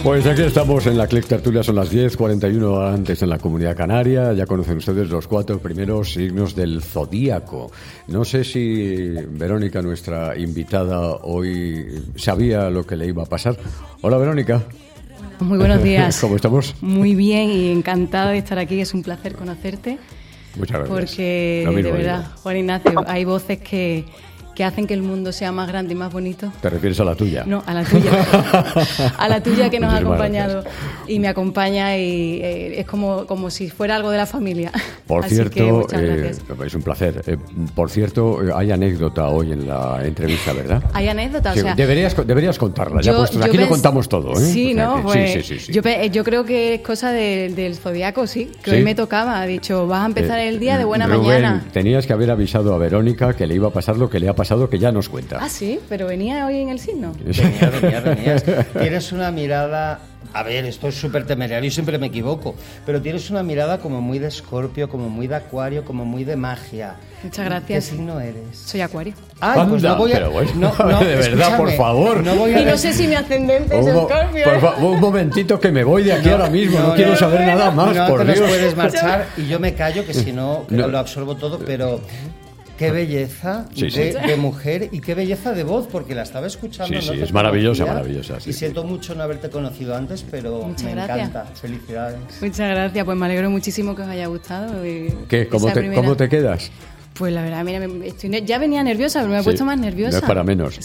Pues aquí estamos en la Click Tertulia, son las 10:41 antes en la Comunidad Canaria. Ya conocen ustedes los 4 primeros signos del zodíaco. No sé si Verónica, nuestra invitada hoy, sabía lo que le iba a pasar. Hola, Verónica. Muy buenos días. ¿Cómo estamos? Muy bien y encantada de estar aquí. Es un placer conocerte. Muchas gracias. Porque, de verdad, Juan Ignacio, hay voces que hacen que el mundo sea más grande y más bonito. ¿Te refieres a la tuya? No, a la tuya. A la tuya que nos ha acompañado gracias. y me acompaña y es como si fuera algo de la familia. Por Así cierto, que muchas gracias. Es un placer. Por cierto, hay anécdota hoy en la entrevista, ¿verdad? Hay anécdota, Sí, o sea... deberías contarla, ya puestos. Aquí lo contamos todo, ¿eh? Sí, ¿no? Sí, Pues sí. Yo creo que es cosa del zodiaco, sí, que ¿Sí? hoy me tocaba. Ha dicho, vas a empezar el día de buena Rubén, mañana. Tenías que haber avisado a Verónica que le iba a pasar lo que le ha pasado, que ya nos cuenta. Ah, sí, pero venía hoy en el signo. Venías. Tienes una mirada... A ver, esto es súper temerario, siempre me equivoco, pero tienes una mirada como muy de Escorpio, como muy de Acuario, como muy de magia. Muchas gracias. ¿Qué signo eres? Soy Acuario. Ay, pues no voy a... Pero bueno, no, de verdad, por favor. No voy a... Y no sé si mi ascendente es Escorpio. Por favor, un momentito que me voy de aquí ahora mismo, no quiero saber nada más, no por te Dios. nos puedes marchar y yo me callo, que si no, lo absorbo todo, pero... Qué belleza de mujer y qué belleza de voz, porque la estaba escuchando. Sí, no te es maravillosa, conocía, maravillosa. Sí, y siento mucho no haberte conocido antes, pero Muchas me gracias. encanta. Felicidades. Muchas gracias, pues me alegro muchísimo que os haya gustado. ¿Qué? ¿Cómo te quedas? Pues la verdad, mira, ya venía nerviosa, pero me he puesto más nerviosa. No es para menos.